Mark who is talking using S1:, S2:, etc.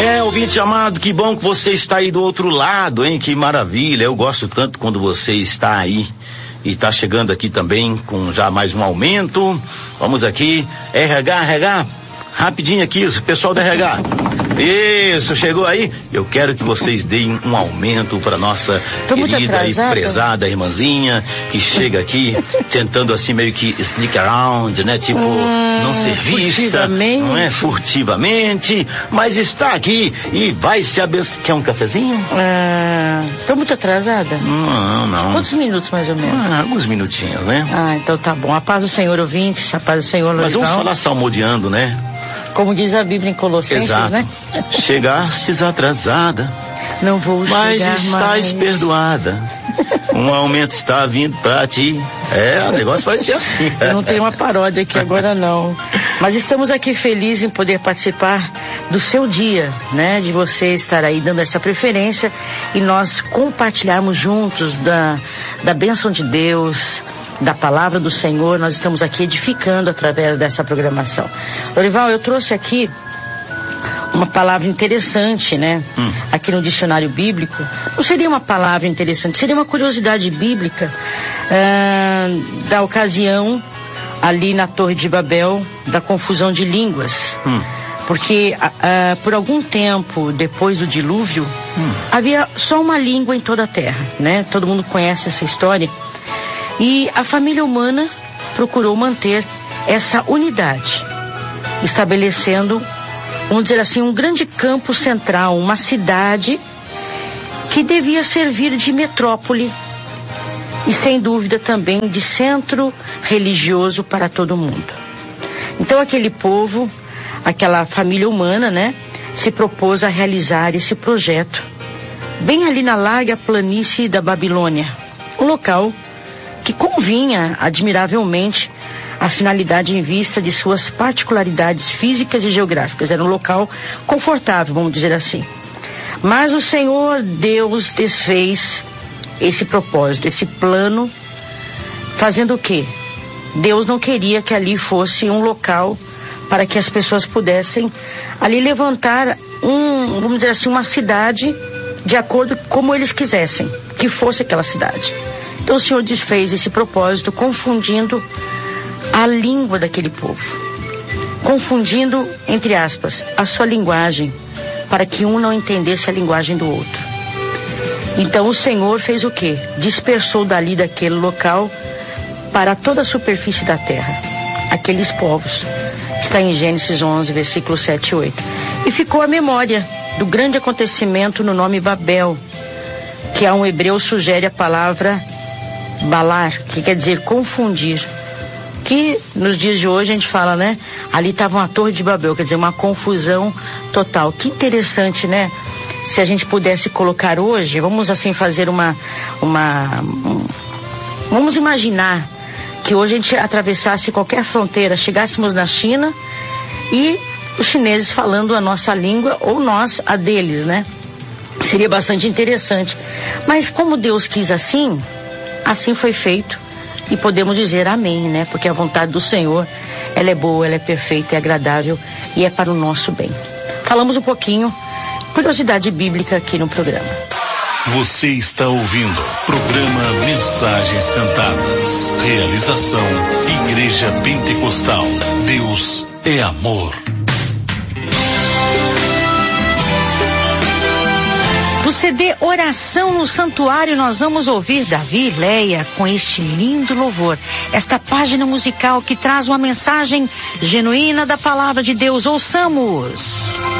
S1: Ouvinte amado, que bom que você está aí do outro lado, hein? Que maravilha, eu gosto tanto quando você está aí e está chegando aqui também com já mais um aumento. Vamos aqui, RH, rapidinho aqui, o pessoal da RH. Isso, chegou aí? Eu quero que vocês deem um aumento para nossa querida e prezada irmãzinha que chega aqui tentando assim meio que sneak around, né? Tipo, não ser vista, não é? Furtivamente, mas está aqui e vai se abençoar. Quer um cafezinho?
S2: Tô muito atrasada?
S1: Não.
S2: Quantos minutos mais ou menos?
S1: Alguns minutinhos, né?
S2: Então tá bom. A paz do Senhor, ouvintes, a paz do Senhor, Lorival.
S1: Mas vamos falar salmodiando, né?
S2: Como diz a Bíblia em Colossenses,
S1: exato,
S2: né?
S1: Chegastes atrasada,
S2: não vou
S1: mas
S2: chegar
S1: estás
S2: mais.
S1: Perdoada. Um aumento está vindo pra ti. O negócio vai ser assim.
S2: Eu não tenho uma paródia aqui agora não. Mas estamos aqui felizes em poder participar do seu dia, né? De você estar aí dando essa preferência e nós compartilharmos juntos da bênção de Deus, da palavra do Senhor. Nós estamos aqui edificando através dessa programação. Lorival, eu trouxe aqui uma palavra interessante, né? Aqui no dicionário bíblico. Não seria uma palavra interessante, seria uma curiosidade bíblica da ocasião ali na Torre de Babel, da confusão de línguas. Porque por algum tempo depois do dilúvio, havia só uma língua em toda a terra, né? Todo mundo conhece essa história. E a família humana procurou manter essa unidade, estabelecendo, vamos dizer assim, um grande campo central, uma cidade que devia servir de metrópole e, sem dúvida, também de centro religioso para todo mundo. Então, aquele povo, aquela família humana, né, se propôs a realizar esse projeto bem ali na larga planície da Babilônia, um local que convinha admiravelmente a finalidade em vista de suas particularidades físicas e geográficas. Era um local confortável, vamos dizer assim. Mas o Senhor Deus desfez esse propósito, esse plano, fazendo o quê? Deus não queria que ali fosse um local para que as pessoas pudessem ali levantar vamos dizer assim, uma cidade de acordo como eles quisessem que fosse aquela cidade. Então o Senhor desfez esse propósito, confundindo a língua daquele povo, confundindo, entre aspas, a sua linguagem, para que um não entendesse a linguagem do outro. Então o Senhor fez o quê? Dispersou dali daquele local para toda a superfície da terra aqueles povos. Está em Gênesis 11, versículos 7 e 8. E ficou a memória do grande acontecimento no nome Babel, que a um hebreu sugere a palavra balar, que quer dizer confundir, que nos dias de hoje a gente fala, né? Ali estava uma torre de Babel, quer dizer, uma confusão total. Que interessante, né? Se a gente pudesse colocar hoje, vamos assim fazer vamos imaginar que hoje a gente atravessasse qualquer fronteira, chegássemos na China e os chineses falando a nossa língua ou nós a deles, né? Seria bastante interessante. Mas como Deus quis assim foi feito. E podemos dizer amém, né? Porque a vontade do Senhor, ela é boa, ela é perfeita, é agradável e é para o nosso bem. Falamos um pouquinho, curiosidade bíblica aqui no programa.
S3: Você está ouvindo programa Mensagens Cantadas. Realização Igreja Pentecostal. Deus é amor.
S4: Do CD Oração no Santuário, nós vamos ouvir Davi e Leia com este lindo louvor. Esta página musical que traz uma mensagem genuína da palavra de Deus. Ouçamos.